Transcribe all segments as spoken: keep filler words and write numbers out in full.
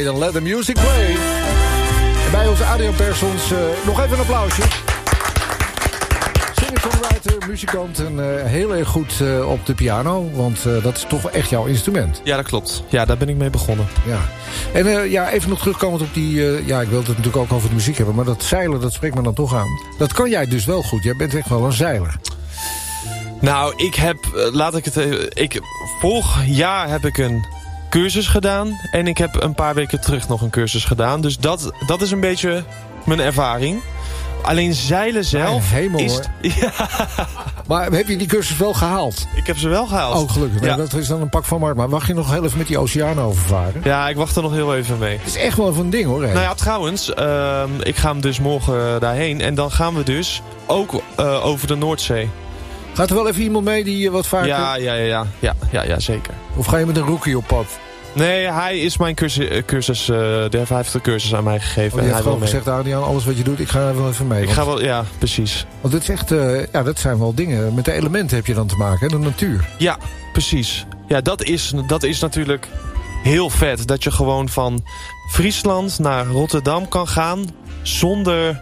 dan Let the Music Play. En bij onze audiopersons uh, nog even een applausje. Singer-songwriter, muzikant en uh, heel erg goed uh, op de piano. Want uh, dat is toch echt jouw instrument. Ja, dat klopt. Ja, daar ben ik mee begonnen. Ja. En uh, ja, even nog terugkomend op die... Uh, ja, ik wil het natuurlijk ook over de muziek hebben. Maar dat zeilen, dat spreekt me dan toch aan. Dat kan jij dus wel goed. Jij bent echt wel een zeiler. Nou, ik heb... Uh, laat ik het even... Ik, vorig jaar heb ik een cursus gedaan. En ik heb een paar weken terug nog een cursus gedaan. Dus dat, dat is een beetje mijn ervaring. Alleen zeilen zelf... Ah, hemel, is, hoor. Ja. Maar heb je die cursus wel gehaald? Ik heb ze wel gehaald. Oh, gelukkig. Ja. Dat is dan een pak van Markt. Maar wacht je nog heel even met die oceaan overvaren? Ja, ik wacht er nog heel even mee. Het is echt wel even een ding, hoor. Hè? Nou ja, trouwens, uh, ik ga hem dus morgen daarheen. En dan gaan we dus ook uh, over de Noordzee. Gaat er wel even iemand mee die wat vaker... Ja, ja, ja, ja, ja, ja, ja, zeker. Of ga je met een rookie op pad? Nee, hij is mijn cursus, cursus uh, de vijfde cursus aan mij gegeven. Oh, die en heeft hij gewoon wil gezegd, Adriaan, alles wat je doet, ik ga er wel even mee. Ik want, ga wel, ja, precies. Want dit is echt, uh, ja, dat zijn wel dingen. Met de elementen heb je dan te maken, hè? De natuur. Ja, precies. Ja, dat is, dat is natuurlijk heel vet. Dat je gewoon van Friesland naar Rotterdam kan gaan zonder...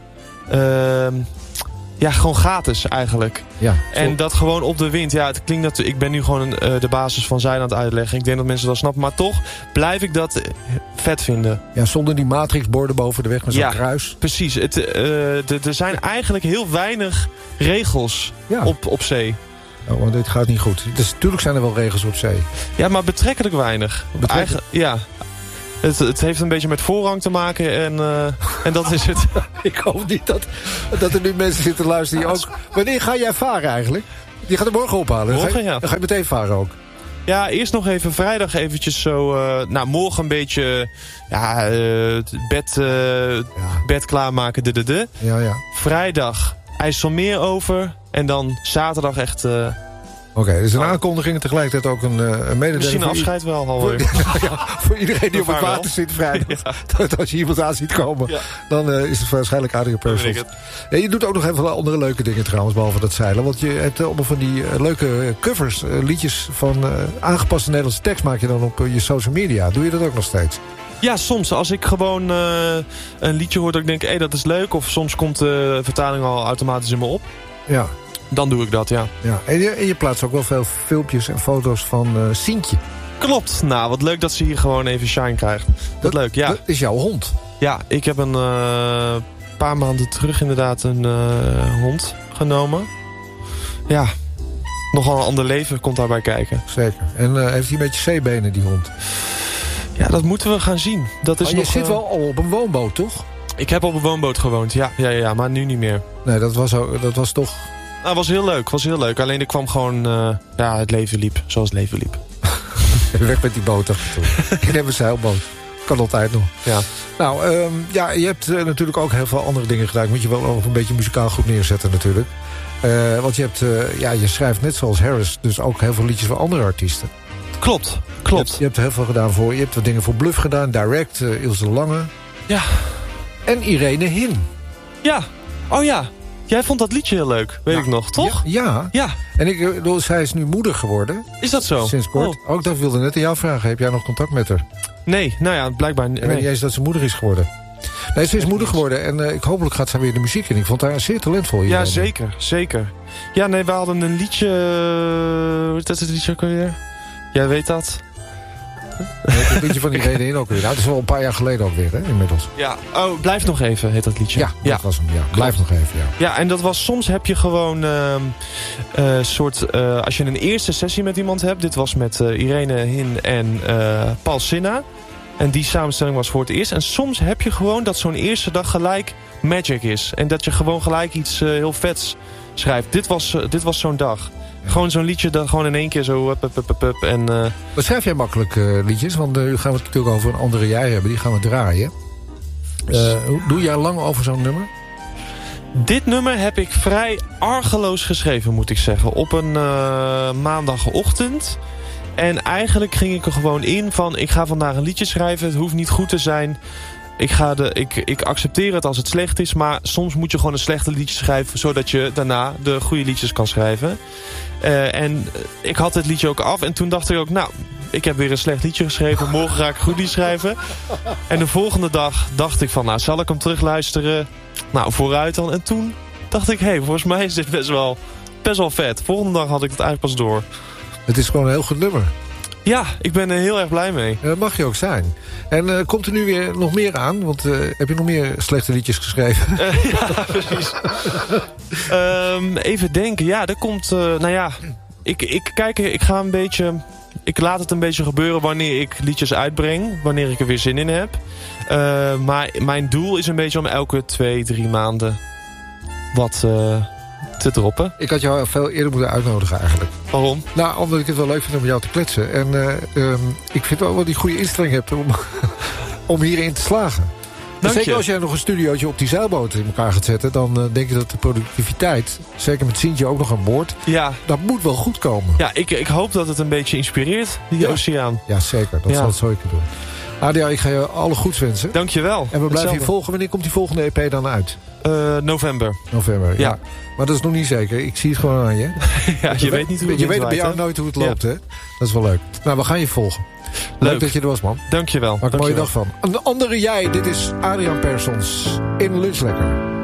Uh, Ja, gewoon gratis eigenlijk. Ja, en dat gewoon op de wind. Ja, het klinkt dat ik ben nu gewoon uh, de basis van zeilen aan het uitleggen. Ik denk dat mensen dat snappen. Maar toch blijf ik dat vet vinden. Ja, zonder die matrixborden boven de weg met zo'n ja, kruis. Precies. Het, uh, er zijn eigenlijk heel weinig regels ja. op, op zee. Oh, want dit gaat niet goed. Dus natuurlijk zijn er wel regels op zee. Ja, maar betrekkelijk weinig. Betrekkelijk? Eigen, ja. Het, het heeft een beetje met voorrang te maken en, uh, en dat is het. Ik hoop niet dat, dat er nu mensen zitten luisteren die ook... Wanneer ga jij varen eigenlijk? Die gaat er morgen ophalen. Morgen, dan ga je, ja. Dan ga je meteen varen ook. Ja, eerst nog even vrijdag eventjes zo... Uh, nou, morgen een beetje ja, uh, bed, uh, ja. bed klaarmaken. De, de, de. Ja, ja. Vrijdag IJsselmeer over. En dan zaterdag echt... Uh, Oké, okay, dus een aankondiging en tegelijkertijd ook een, een mededeling. Misschien een afscheid i- wel alweer. Voor, ja, voor iedereen die op het water wel. zit vrijdag. Ja. Dat als je iemand aan ziet komen, ja. dan uh, is het waarschijnlijk Adriaan Persons. Ja, je doet ook nog even wel andere leuke dingen trouwens, behalve dat zeilen. Want je hebt uh, allemaal van die uh, leuke covers, uh, liedjes van uh, aangepaste Nederlandse tekst maak je dan op uh, je social media. Doe je dat ook nog steeds? Ja, soms. Als ik gewoon uh, een liedje hoor dat ik denk, hé, hey, dat is leuk. Of soms komt de vertaling al automatisch in me op. Ja. Dan doe ik dat, ja. ja. En, je, en je plaatst ook wel veel filmpjes en foto's van uh, Sientje. Klopt. Nou, wat leuk dat ze hier gewoon even shine krijgt. Dat, dat leuk, ja. Dat is jouw hond? Ja, ik heb een uh, paar maanden terug inderdaad een uh, hond genomen. Ja, nogal een ander leven komt daarbij kijken. Zeker. En uh, heeft hij een beetje zeebenen, die hond? Ja, dat moeten we gaan zien. Dat is maar je nog, zit uh, wel al op een woonboot, toch? Ik heb op een woonboot gewoond, ja. Ja, ja, ja, maar nu niet meer. Nee, dat was, ook, dat was toch... Nou, was heel leuk, was heel leuk. Alleen er kwam gewoon, uh, ja, het leven liep zoals het leven liep. Weg met die boot af en toe. Ik heb een zeilboot. Kan altijd nog. Ja. Nou, um, ja, je hebt uh, natuurlijk ook heel veel andere dingen gedaan. Moet je wel ook een beetje muzikaal goed neerzetten natuurlijk. Uh, want je hebt, uh, ja, je schrijft net zoals Harris dus ook heel veel liedjes voor andere artiesten. Klopt, klopt. Je hebt, je hebt heel veel gedaan voor, je hebt wat dingen voor Bluff gedaan. Direct, uh, Ilse Lange. Ja. En Irene Hin. Ja, oh ja. Jij vond dat liedje heel leuk, weet ja. ik nog, toch? Ja. Ja. ja. En ik, bedoel, zij is nu moeder geworden. Is dat zo? Sinds kort. Oh. Ook dat wilde net aan jou vragen. Heb jij nog contact met haar? Nee, nou ja, blijkbaar niet. Ik weet niet eens dat ze moeder is geworden. Nee, ze is moeder geworden en uh, ik hopelijk gaat ze weer de muziek in. Ik vond haar zeer talentvol. Ja, hierin. zeker, zeker. Ja, nee, we hadden een liedje... Hoe is dat het liedje ook alweer? Jij weet dat? Nee, het liedje van Irene Hin ook weer. Nou, dat is wel een paar jaar geleden ook weer, hè, inmiddels. Ja, oh, Blijf nog even, heet dat liedje. Ja, dat ja. was hem. Ja, Blijf nog even, ja. Ja, en dat was, soms heb je gewoon een uh, uh, soort... Uh, als je een eerste sessie met iemand hebt... Dit was met uh, Irene Hin en uh, Paul Sinna. En die samenstelling was voor het eerst. En soms heb je gewoon dat zo'n eerste dag gelijk magic is. En dat je gewoon gelijk iets uh, heel vets schrijft. Dit was, uh, dit was zo'n dag. Ja. Gewoon zo'n liedje dat gewoon in één keer zo... Up, up, up, up, up, en, uh... Wat schrijf jij makkelijk uh, liedjes? Want nu uh, gaan we het natuurlijk over een andere jij hebben. Die gaan we draaien. Uh, doe jij lang over zo'n nummer? Dit nummer heb ik vrij argeloos geschreven, moet ik zeggen. Op een uh, maandagochtend. En eigenlijk ging ik er gewoon in van... ik ga vandaag een liedje schrijven. Het hoeft niet goed te zijn. Ik, ga de, ik, ik accepteer het als het slecht is. Maar soms moet je gewoon een slechte liedje schrijven... zodat je daarna de goede liedjes kan schrijven. Uh, en ik had het liedje ook af. En toen dacht ik ook... nou, ik heb weer een slecht liedje geschreven. Morgen ga ik een goed lied schrijven. En de volgende dag dacht ik van, nou, zal ik hem terugluisteren? Nou, vooruit dan. En toen dacht ik, hé, hey, volgens mij is dit best wel, best wel vet. Volgende dag had ik het eigenlijk pas door. Het is gewoon een heel goed nummer. Ja, ik ben er heel erg blij mee. Dat mag je ook zijn. En uh, komt er nu weer nog meer aan? Want uh, heb je nog meer slechte liedjes geschreven? Uh, ja, precies. um, even denken. Ja, er komt... Uh, nou ja, ik, ik kijk, ik ga een beetje... Ik laat het een beetje gebeuren wanneer ik liedjes uitbreng. Wanneer ik er weer zin in heb. Uh, maar mijn doel is een beetje om elke twee, drie maanden wat... Uh, te droppen. Ik had jou veel eerder moeten uitnodigen eigenlijk. Waarom? Nou, omdat ik het wel leuk vind om met jou te kletsen. En uh, um, ik vind wel dat je goede instelling hebt om, om hierin te slagen. Dus zeker als jij nog een studiootje op die zeilboot in elkaar gaat zetten... dan uh, denk ik dat de productiviteit, zeker met Sientje ook nog aan boord... Ja. Dat moet wel goed komen. Ja, ik, ik hoop dat het een beetje inspireert, die ja. oceaan. Ja, zeker. Dat ja. zal het zo doen. Adia, ik ga je alle goeds wensen. Dank je wel. En we blijven je volgen. Wanneer komt die volgende E P dan uit? Uh, november. November, ja. ja. Maar dat is nog niet zeker. Ik zie het gewoon aan je. ja, je, je weet niet hoe het Je weet waait, bij jou hè? nooit hoe het loopt, ja. hè? Dat is wel leuk. Nou, we gaan je volgen. Leuk, leuk dat je er was, man. Dank je wel. Maak er een mooie dag van. Een andere jij. Dit is Adriaan Persons in Lunch Lekker.